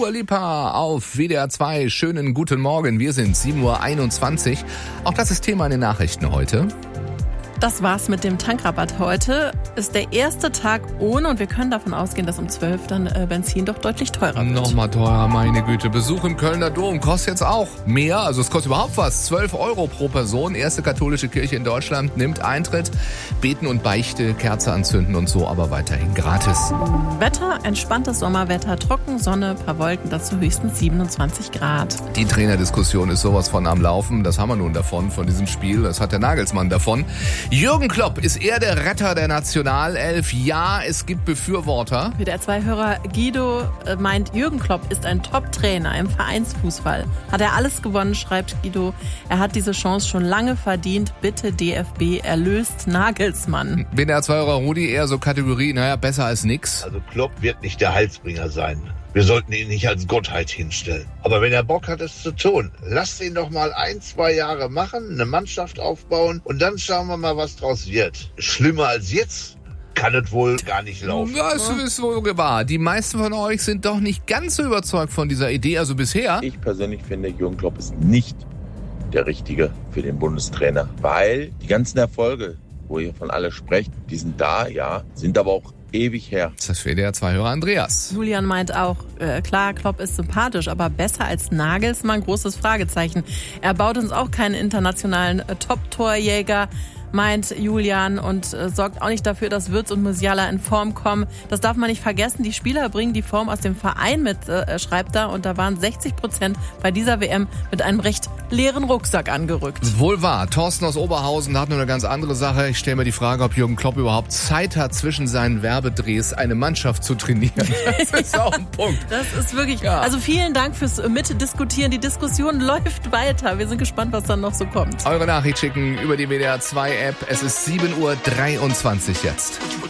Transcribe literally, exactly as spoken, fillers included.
Dua Lipa auf W D R zwei. Schönen guten Morgen. Wir sind sieben Uhr einundzwanzig. Auch das ist Thema in den Nachrichten heute. Das war's mit dem Tankrabatt heute. Ist der erste Tag ohne und wir können davon ausgehen, dass um zwölf dann äh, Benzin doch deutlich teurer wird. Nochmal teurer, meine Güte. Besuch im Kölner Dom kostet jetzt auch mehr. Also es kostet überhaupt was. zwölf Euro pro Person. Erste katholische Kirche in Deutschland nimmt Eintritt. Beten und Beichte, Kerze anzünden und so, aber weiterhin gratis. Wetter, entspanntes Sommerwetter, trocken, Sonne, paar Wolken, dazu höchstens siebenundzwanzig Grad. Die Trainerdiskussion ist sowas von am Laufen. Das haben wir nun davon, von diesem Spiel. Das hat der Nagelsmann davon. Jürgen Klopp, ist er der Retter der Nationalelf? Ja, es gibt Befürworter. W D R zwei-Hörer Guido meint, Jürgen Klopp ist ein Top-Trainer im Vereinsfußball. Hat er alles gewonnen, schreibt Guido. Er hat diese Chance schon lange verdient. Bitte D F B, erlöst Nagelsmann. W D R zwei-Hörer Rudi eher so Kategorie, naja, besser als nix. Also Klopp wird nicht der Heilsbringer sein. Wir sollten ihn nicht als Gottheit hinstellen. Aber wenn er Bock hat, es zu tun, lasst ihn doch mal ein, zwei Jahre machen, eine Mannschaft aufbauen und dann schauen wir mal, was draus wird. Schlimmer als jetzt kann es wohl gar nicht laufen. Ja, es ist wohl wahr. Die meisten von euch sind doch nicht ganz so überzeugt von dieser Idee, also bisher. Ich persönlich finde, Jürgen Klopp ist nicht der Richtige für den Bundestrainer, weil die ganzen Erfolge, wo ihr von alle sprecht, die sind da, ja, sind aber auch ewig her. Das ist W D R zwei-Hörer Andreas. Julian meint auch, äh, klar, Klopp ist sympathisch, aber besser als Nagelsmann, großes Fragezeichen. Er baut uns auch keinen internationalen äh, Top-Torjäger, meint Julian, und äh, sorgt auch nicht dafür, dass Wirtz und Musiala in Form kommen. Das darf man nicht vergessen. Die Spieler bringen die Form aus dem Verein mit, äh, schreibt er. Und da waren sechzig Prozent bei dieser W M mit einem recht leeren Rucksack angerückt. Wohl wahr. Thorsten aus Oberhausen hat nur eine ganz andere Sache. Ich stelle mir die Frage, ob Jürgen Klopp überhaupt Zeit hat, zwischen seinen Werbedrehs eine Mannschaft zu trainieren. Das ist auch ein Punkt. Das ist wirklich, ja. Also vielen Dank fürs Mitdiskutieren. Die Diskussion läuft weiter. Wir sind gespannt, was dann noch so kommt. Eure Nachricht schicken über die W D R zwei App. Es ist sieben Uhr dreiundzwanzig jetzt.